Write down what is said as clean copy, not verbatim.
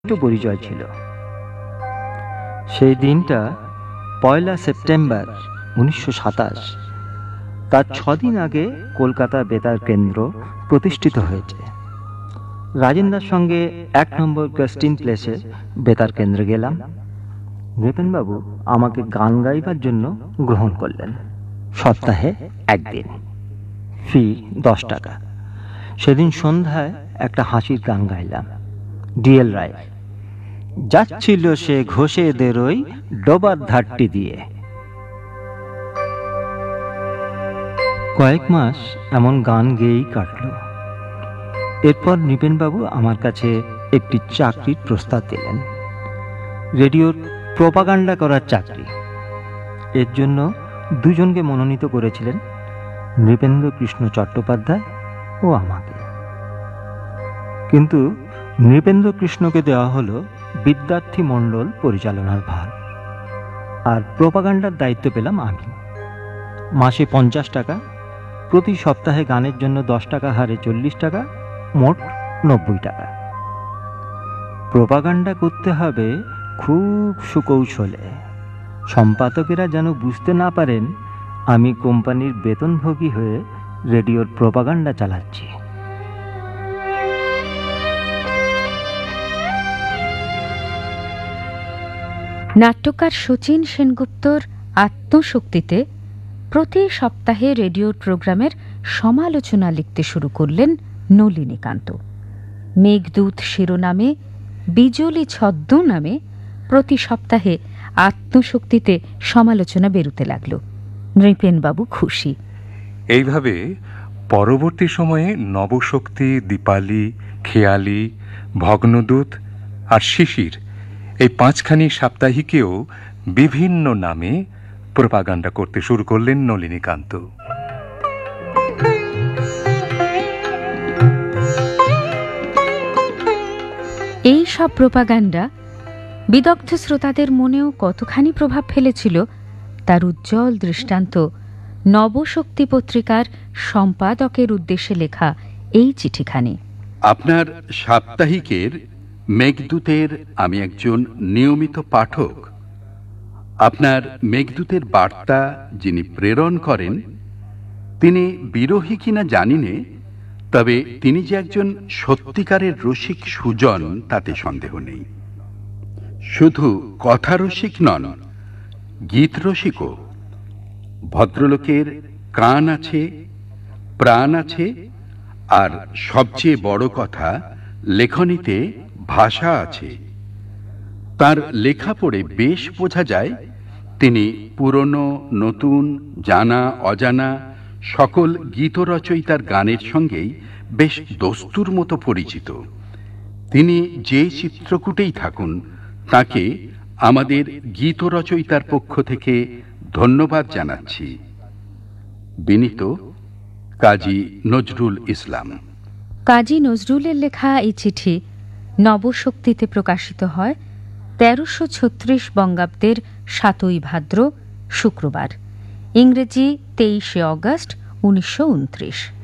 পরিচয় ছিল। সেই দিনটা 1 সেপ্টেম্বর 1927। তার 6 দিন আগে কলকাতা বেতার কেন্দ্র প্রতিষ্ঠিত হয়েছে। রাজেন্দ্রার সঙ্গে 1 নম্বর গাস্টিন প্লেসে বেতার কেন্দ্রে গেলাম। নৃপেনবাবু আমাকে গান গাইবার জন্য গ্রহণ করলেন। সপ্তাহে 1 দিন, ফি 10 টাকা। সেদিন সন্ধ্যায় একটা হাসির গান গাইলাম, ডিএল রায়। যাচ্ছিল সে ঘষে দেরই ডোবার ধারটি দিয়ে। কয়েক মাস এমন গান গেয়েই কাটল। এরপর নৃপেনবাবু আমার কাছে একটি চাকরির প্রস্তাব দিলেন, রেডিওর প্রোপাগান্ডা করার চাকরি। এর জন্য দুজনকে মনোনীত করেছিলেন, নৃপেন্দ্র কৃষ্ণ চট্টোপাধ্যায় ও আমাকে। কিন্তু নৃপেন্দ্র কৃষ্ণকে দেওয়া হলো বিদ্যার্থী মণ্ডল পরিচালনার ভার, আর প্রোপাগান্ডার দায়িত্ব পেলাম আমি। মাসে 50 টাকা, প্রতি সপ্তাহে গানের জন্য 10 টাকা হারে 40 টাকা, মোট 90 টাকা। প্রোপাগান্ডা করতে হবে খুব সুকৌশলে। সম্পাদকেরা যেন বুঝতে না পারেন আমি কোম্পানির বেতনভোগী হয়ে রেডিওর প্রোপাগান্ডা চালাচ্ছি। নাট্যকার শচীন সেনগুপ্তর আত্মশক্তিতে প্রতি সপ্তাহে রেডিওর প্রোগ্রামের সমালোচনা লিখতে শুরু করলেন নলিনীকান্ত। মেঘদূত শিরোনামে, বিজলি ছদ্মনামে প্রতি সপ্তাহে আত্মশক্তিতে সমালোচনা বেরোতে লাগল। নৃপেনবাবু খুশি। এইভাবে পরবর্তী সময়ে নবশক্তি, দীপালি, খেয়ালি, ভগ্নদূত আর শিশির, এই 5খানি সাপ্তাহিকেও বিভিন্ন নামে প্রোপাগান্ডা করতে শুরু করলেন নলিনীকান্ত। এই সব প্রোপাগান্ডা বিদগ্ধ শ্রোতাদের মনেও কতখানি প্রভাব ফেলেছিল তার উজ্জ্বল দৃষ্টান্ত নবশক্তি পত্রিকার সম্পাদকের উদ্দেশ্যে লেখা এই চিঠিখানি। আপনার সাপ্তাহিকের মেঘদূতের আমি একজন নিয়মিত পাঠক। আপনার মেঘদূতের বার্তা যিনি প্রেরণ করেন তিনি বিরোহী কিনা জানি নে, তবে তিনি যে একজন সত্যিকারের রসিক সুজন তাতে সন্দেহ নেই। শুধু কথা রসিক নন, গীত রসিকও। ভদ্রলোকের কান আছে, প্রাণ আছে, আর সবচেয়ে বড় কথা, লেখনীতে ভাষা আছে। তার লেখা পড়ে বেশ বোঝা যায় তিনি পুরনো নতুন, জানা অজানা সকল গীতরচয়িতার গানের সঙ্গেই বেশ দস্তুর মতো পরিচিত। তিনি যে চিত্রকূটেই থাকুন, তাকে আমাদের গীতরচয়িতার পক্ষ থেকে ধন্যবাদ জানাচ্ছি। বিনীত, কাজী নজরুল ইসলাম। কাজী নজরুলের লেখা এই চিঠি নবশক্তিতে প্রকাশিত হয় 1336 বঙ্গাব্দের 7 ভাদ্র শুক্রবার, ইংরেজি 23 অগস্ট 1929।